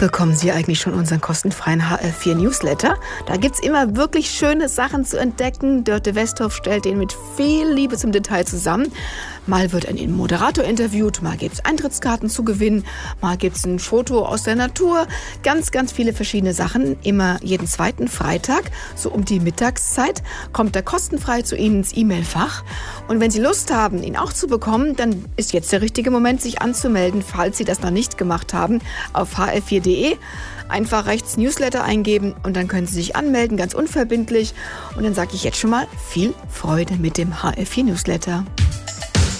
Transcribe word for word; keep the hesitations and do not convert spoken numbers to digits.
Bekommen Sie eigentlich schon unseren kostenfreien H R vier Newsletter? Da gibt's immer wirklich schöne Sachen zu entdecken. Dörte Westhoff stellt den mit viel Liebe zum Detail zusammen. Mal wird ein Moderator interviewt, mal gibt's Eintrittskarten zu gewinnen, mal gibt's ein Foto aus der Natur. Ganz, ganz viele verschiedene Sachen. Immer jeden zweiten Freitag, so um die Mittagszeit, kommt er kostenfrei zu Ihnen ins E-Mail-Fach. Und wenn Sie Lust haben, ihn auch zu bekommen, dann ist jetzt der richtige Moment, sich anzumelden, falls Sie das noch nicht gemacht haben, auf h r vier punkt d e. Einfach rechts Newsletter eingeben und dann können Sie sich anmelden, ganz unverbindlich. Und dann sage ich jetzt schon mal viel Freude mit dem H R vier Newsletter.